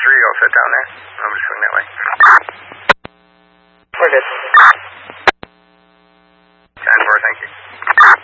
all set down there. I'm going to swing that way. We're good.